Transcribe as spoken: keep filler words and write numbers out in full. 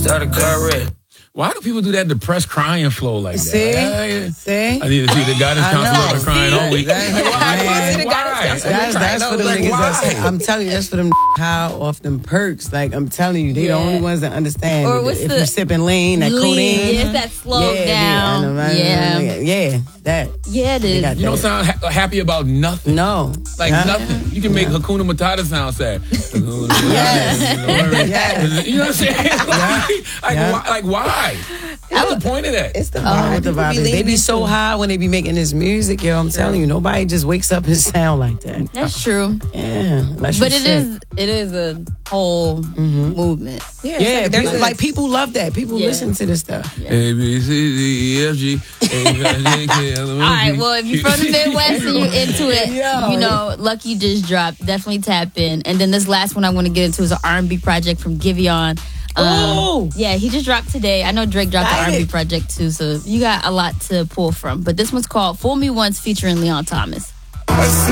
start a car wreck. Why do people do that depressed crying flow like that? See? I, See? I need to see the guidance counselor been crying all week. That's, Like, why? man, Why? that's, that's for them Like, niggas. why? That's, I'm telling you, that's for them high off them perks. Like, I'm telling you, they Yeah. the only ones that understand. Or if what's if the- you're sipping lean, that Lean, codeine. yes, that slow yeah, down. Yeah, Yeah. yeah, yeah, that. Yeah, it They is. got You don't that. sound ha- happy about nothing. No. Like Huh? nothing. You can make Hakuna Matata sound sad. Yes. Yes. You know what I'm saying? Like, like, Yeah. why, like why? What's the point of that? It's the Oh, vibe. the people vibe be is. They leaning be so into- high when they be making this music, yo. I'm telling you, nobody just wakes up and sound like that. That's true. Yeah, unless But you it sick. is it is a whole movement. Yeah, like, there's there's like people love that. People Yeah. listen to this stuff. A B C D E F G. All right, well, if you're from the Midwest and you're into it, Yo. you know, Lucky just dropped. Definitely tap in. And then this last one I want to get into is an R and B project from Giveon. Um, Oh. yeah, he just dropped today. I know Drake dropped the Got R and B it. project too, so you got a lot to pull from. But this one's called "Fool Me Once" featuring Leon Thomas. I see